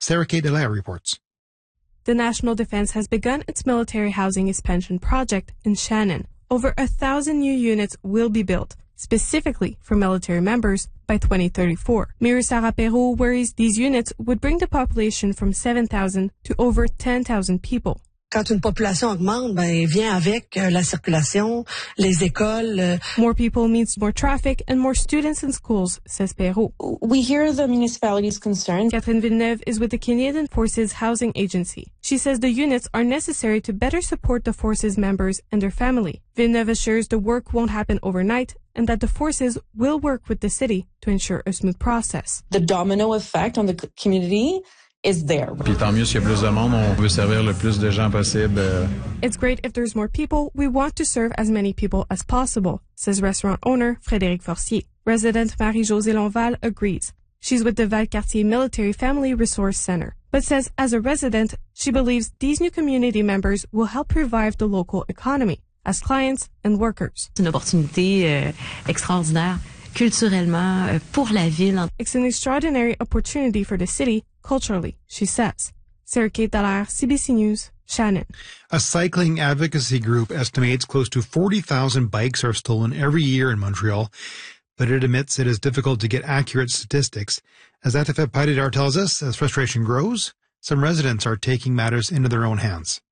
Sarah K. Delaya reports. The National Defense has begun its military housing expansion project in Shannon. Over 1,000 new units will be built, specifically for military members, by 2034. Mayor Sarah Perrault worries these units would bring the population from 7,000 to over 10,000 people. Quand une population augmente, vient avec la circulation, les écoles. More people means more traffic and more students in schools, says Perrault. We hear the municipality's concerns. Catherine Villeneuve is with the Canadian Forces Housing Agency. She says the units are necessary to better support the Forces members and their family. Villeneuve assures the work won't happen overnight and that the Forces will work with the city to ensure a smooth process. The domino effect on the community is there. Puis tant mieux s'il y a plus de monde, on veut servir le plus de gens possible. It's great if there's more people. We want to serve as many people as possible, says restaurant owner Frédéric Forcier. Resident Marie-Josée Lonval agrees. She's with the Valcartier Military Family Resource Center, but says as a resident, she believes these new community members will help revive the local economy as clients and workers. C'est une opportunité extraordinaire culturellement pour la ville. It's an extraordinary opportunity for the city culturally, she says. Sarah Kate Dallaire, CBC News, Shannon. A cycling advocacy group estimates close to 40,000 bikes are stolen every year in Montreal, but it admits it is difficult to get accurate statistics. As Atefet Paididar tells us, as frustration grows, some residents are taking matters into their own hands.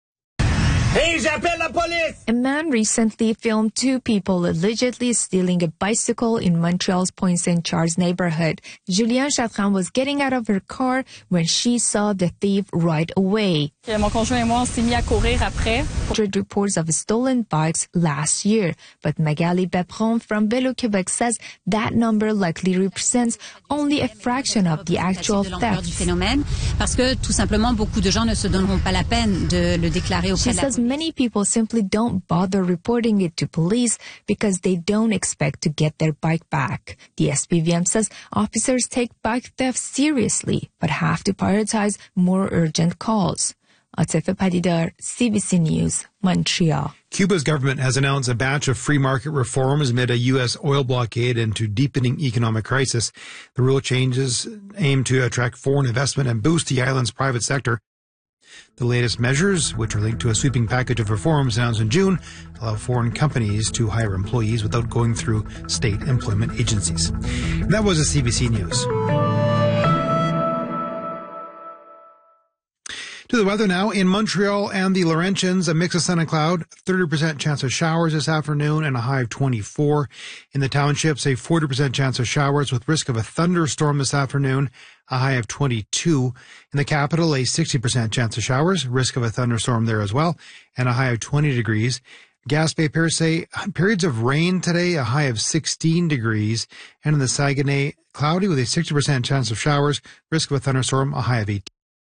Hey, j'appelle la police! A man recently filmed two people allegedly stealing a bicycle in Montreal's Point St. Charles neighborhood. Julianne Chatran was getting out of her car when she saw the thief right away. Mon conjoint et moi, on s'est mis à courir après. Reports of stolen bikes last year, but Magali Bertrand from Vélo Québec says that number likely represents only a fraction of the actual theft. Parce que tout simplement beaucoup de gens ne se donneront pas la peine de le déclarer auprès de la police. Many people simply don't bother reporting it to police because they don't expect to get their bike back. The SPVM says officers take bike theft seriously, but have to prioritize more urgent calls. Atefet Paididar, CBC News, Montreal. Cuba's government has announced a batch of free market reforms amid a U.S. oil blockade into deepening economic crisis. The rule changes aim to attract foreign investment and boost the island's private sector. The latest measures, which are linked to a sweeping package of reforms announced in June, allow foreign companies to hire employees without going through state employment agencies. And that was the CBC News. To the weather now. In Montreal and the Laurentians, a mix of sun and cloud, 30% chance of showers this afternoon and a high of 24. In the townships, a 40% chance of showers with risk of a thunderstorm this afternoon, a high of 22. In the capital, a 60% chance of showers, risk of a thunderstorm there as well, and a high of 20 degrees. Gaspé, Percé, periods of rain today, a high of 16 degrees. And in the Saguenay, cloudy with a 60% chance of showers, risk of a thunderstorm, a high of 18.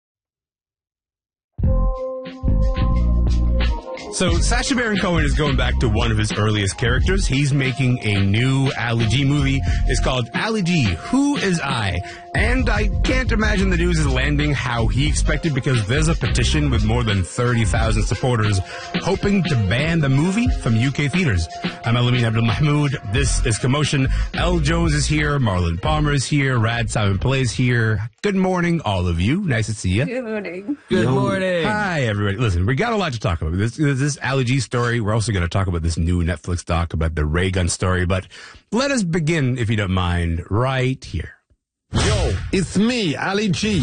So Sacha Baron Cohen is going back to one of his earliest characters. He's making a new Ali G movie. It's called Ali G, Who Is I? And I can't imagine the news is landing how he expected because there's a petition with more than 30,000 supporters hoping to ban the movie from UK theaters. I'm Elamin Abdul Mahmoud. This is Commotion. Elle Jones is here. Marlon Palmer is here. Rad Simon Play is here. Good morning, all of you. Nice to see you. Good morning. Good morning. Hi, everybody. Listen, we got a lot to talk about. This Ali G story. We're also going to talk about this new Netflix doc about the Ray Gun story. But let us begin, if you don't mind, right here. Yo, it's me, Ali G.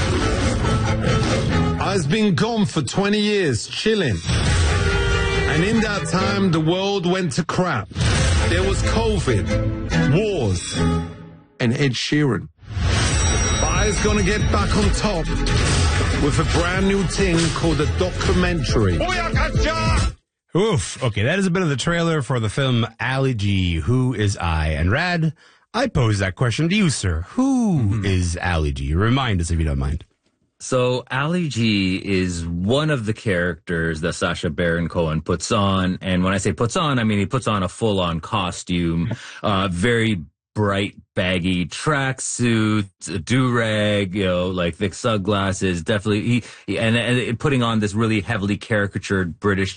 I've been gone for 20 years, chilling. And in that time, the world went to crap. There was COVID, wars, and Ed Sheeran. But I's gonna get back on top with a brand new thing called a documentary. Oof. Okay, that is a bit of the trailer for the film Ali G, Who Is I? And Rad, I pose that question to you, sir. Who is Ali G? Remind us if you don't mind. So Ali G is one of the characters that Sacha Baron Cohen puts on. And when I say puts on, I mean he puts on a full-on costume, very bright, baggy tracksuit, a do-rag, like thick sunglasses. Definitely, he putting on this really heavily caricatured British